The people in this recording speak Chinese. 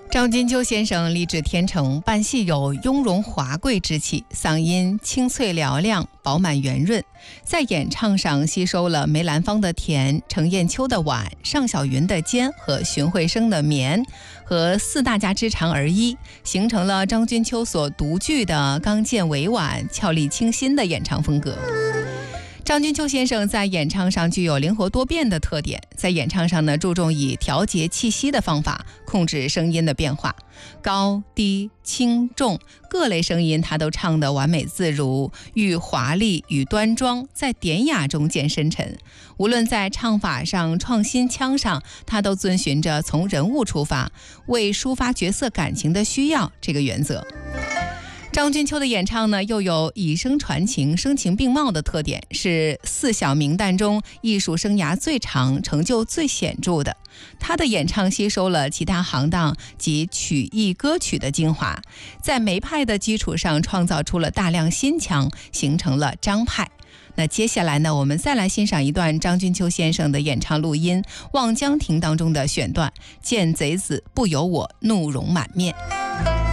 张君秋先生立志天成，扮戏有雍容华贵之气，嗓音清脆嘹亮，饱满圆润，在演唱上吸收了梅兰芳的甜、程砚秋的婉、尚小云的尖和荀慧生的绵，和四大家之长而一，形成了张君秋所独具的刚健委婉、俏丽清新的演唱风格。张君秋先生在演唱上具有灵活多变的特点，在演唱上呢，注重以调节气息的方法控制声音的变化，高低轻重各类声音他都唱得完美自如，寓华丽与端庄，在典雅中见深沉。无论在唱法上、创新腔上，他都遵循着从人物出发，为抒发角色感情的需要这个原则。张君秋的演唱呢，又有以声传情、声情并茂的特点，是四小名旦中艺术生涯最长、成就最显著的。他的演唱吸收了其他行当及曲艺歌曲的精华，在梅派的基础上创造出了大量新腔，形成了张派。那接下来呢，我们再来欣赏一段张君秋先生的演唱录音《望江亭》当中的选段：见贼子不由我，怒容满面。